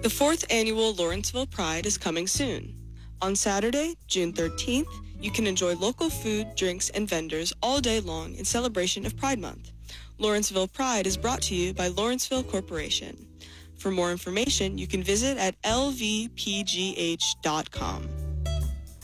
The 4th annual Lawrenceville Pride is coming soon. On Saturday, June 13th, you can enjoy local food, drinks, and vendors all day long in celebration of Pride Month. Lawrenceville Pride is brought to you by Lawrenceville Corporation. For more information, you can visit at lvpgh.com.